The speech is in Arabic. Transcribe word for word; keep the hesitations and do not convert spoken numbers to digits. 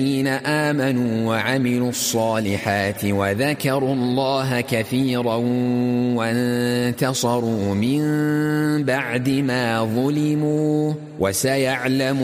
الذين آمنوا وعملوا الصالحات وذكروا الله كثيرا وانتصروا من بعد ما ظلموا وسيعلم